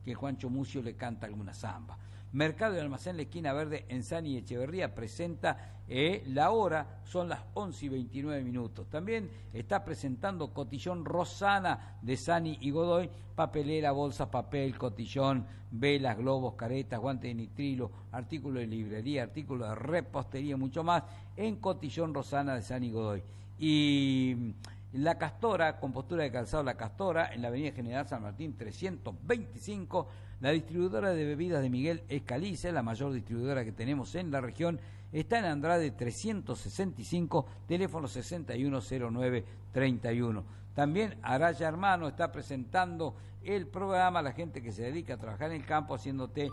que Juancho Mucio le canta alguna samba. Mercado y Almacén La Esquina Verde en Sani y Echeverría presenta la hora, son las 11:29. También está presentando Cotillón Rosana de Sani y Godoy, papelera, bolsas, papel, cotillón, velas, globos, caretas, guantes de nitrilo, artículos de librería, artículos de repostería, mucho más, en Cotillón Rosana de Sani y Godoy. Y La Castora, compostura de calzado La Castora, en la avenida General San Martín 325, la distribuidora de bebidas de Miguel Escalice, la mayor distribuidora que tenemos en la región, está en Andrade 365, teléfono 610931. También Araya Hermano está presentando el programa, la gente que se dedica a trabajar en el campo, haciéndote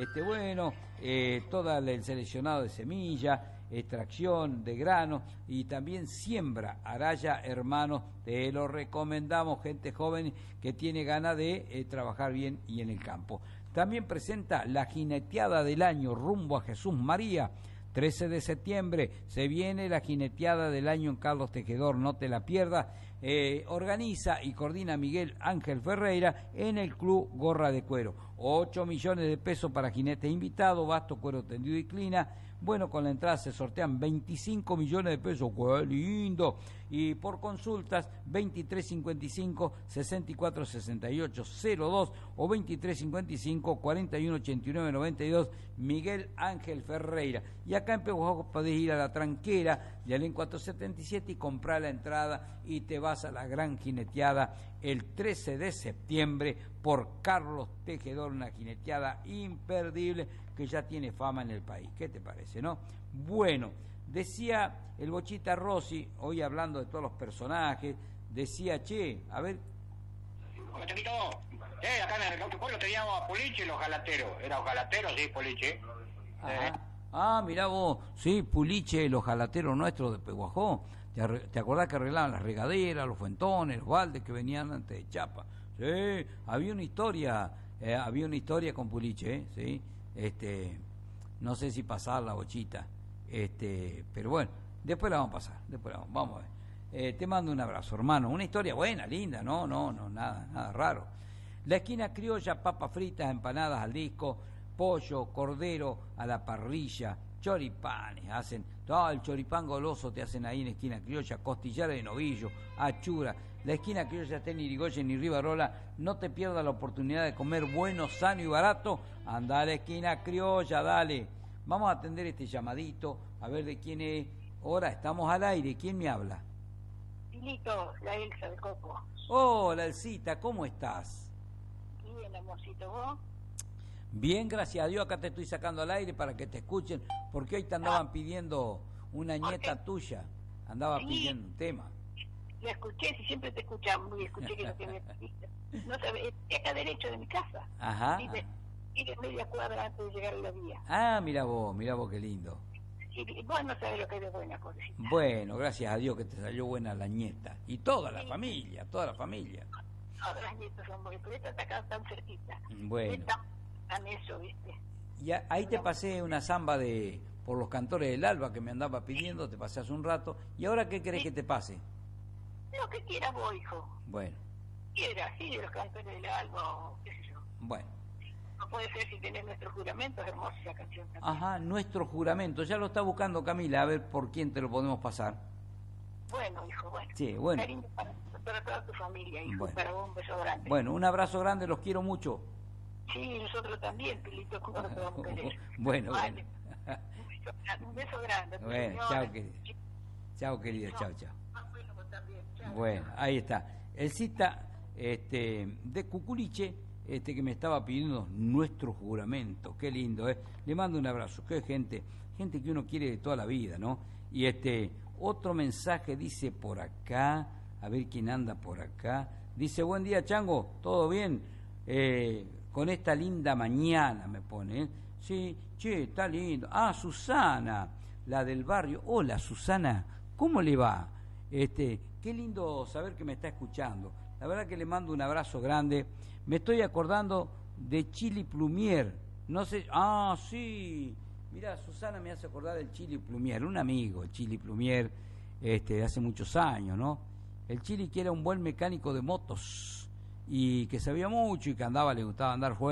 todo el seleccionado de semillas, extracción de grano y también siembra. Araya Hermanos, te lo recomendamos, gente joven que tiene ganas de trabajar bien y en el campo. También presenta la jineteada del año rumbo a Jesús María. 13 de septiembre se viene la jineteada del año en Carlos Tejedor, no te la pierdas. Organiza y coordina Miguel Ángel Ferreira en el Club Gorra de Cuero. 8 millones de pesos para jinetes invitados, basto, cuero tendido y clina. Bueno, con la entrada se sortean 25 millones de pesos, ¡qué lindo! Y por consultas, 2355-646802 o 2355-418992, Miguel Ángel Ferreira. Y acá en Pehuajó podés ir a la Tranquera de Alén 477 y comprar la entrada y te vas a la gran jineteada el 13 de septiembre por Carlos Tejedor, una jineteada imperdible que ya tiene fama en el país. ¿Qué te parece, no? Bueno, decía el Bochita Rossi, hoy hablando de todos los personajes, decía, a ver... acá en el otro pueblo teníamos a Puliche y los Galateros. Era los Galateros, sí, Puliche. Mirá vos, sí, Puliche, los Galateros nuestros de Pehuajó. ¿Te acordás que arreglaban las regaderas, los fuentones, los baldes que venían antes de Chapa? Sí, había una historia con Puliche, sí. No sé si pasar la Bochita, pero bueno, después la vamos a pasar, vamos a ver. Te mando un abrazo, hermano. Una historia buena, linda, no, nada raro. La esquina criolla, papas fritas, empanadas al disco, pollo, cordero a la parrilla, choripanes, hacen, todo el choripán goloso te hacen ahí en la esquina criolla, costillares de novillo, achura. La esquina criolla está en Irigoyen y Rivarola. No te pierdas la oportunidad de comer bueno, sano y barato. Anda a la esquina criolla, dale. Vamos a atender este llamadito, a ver de quién es. Ahora estamos al aire, ¿quién me habla? Pilito, la Elsa de Coco. Hola, Elsita, ¿cómo estás? Bien, amorcito, ¿vos? Bien, gracias a Dios, acá te estoy sacando al aire para que te escuchen, porque hoy te andaban pidiendo una nieta tuya, andaba pidiendo un tema. La escuché, si siempre te escuchamos, y escuché que lo que me pediste. No sabes, acá derecho de mi casa. Ajá. Y de media cuadra antes de llegar a la vía. Mira vos qué lindo. Y vos no sabés lo que es de buena cosita. Bueno, gracias a Dios que te salió buena la nieta. Y toda la familia. Todas las nietas son muy, pero esta está acá tan cerquita. Bueno. Tan eso, ¿viste? Y ahí te pasé una samba por los cantores del Alba que me andaba pidiendo, te pasé hace un rato. ¿Y ahora qué querés que te pase? Lo que quieras vos, hijo. Bueno. Quiera, sí, de los cantores del Alba o qué sé yo. Bueno. No puede ser si tenés Nuestro Juramento, es hermosa esa canción también. Ajá, Nuestro Juramento. Ya lo está buscando Camila, a ver por quién te lo podemos pasar. Bueno, hijo, bueno. Sí, bueno. Cariño para toda tu familia, hijo, bueno. Para vos un beso grande. Bueno, un abrazo grande, los quiero mucho. Sí, nosotros también, Pilito, ¿cómo no te vamos a querer? Bueno, vale. Un beso grande. Bueno, chao, querida. Chao, querida, chao. Bueno, ahí está. El cita de Cuculiche, que me estaba pidiendo Nuestro Juramento. Qué lindo, ¿eh? Le mando un abrazo. Qué gente que uno quiere de toda la vida, ¿no? Y otro mensaje dice por acá, a ver quién anda por acá. Dice, buen día, Chango, ¿todo bien? Con esta linda mañana, me pone, ¿eh? Sí, está lindo. Susana, la del barrio. Hola, Susana, ¿cómo le va? Qué lindo saber que me está escuchando. La verdad que le mando un abrazo grande. Me estoy acordando de Chili Plumier. No sé, sí. Mirá, Susana me hace acordar del Chili Plumier, un amigo, el Chili Plumier, de hace muchos años, ¿no? El Chili que era un buen mecánico de motos y que sabía mucho y que le gustaba andar fuera.